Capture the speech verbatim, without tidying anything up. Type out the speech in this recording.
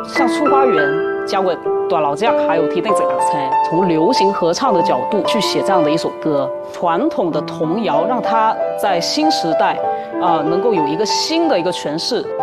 像《出花园》交给大老将，还有提灯这个菜，从流行合唱的角度去写这样的一首歌，传统的童谣让它在新时代啊、呃、能够有一个新的一个诠释。